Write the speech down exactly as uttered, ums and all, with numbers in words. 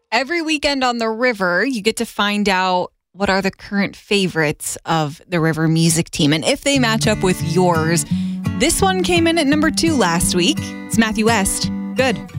Every weekend on the River, you get to find out what are the current favorites of the River music team and if they match up with yours. This one came in at number two last week. It's Matthew West. Good.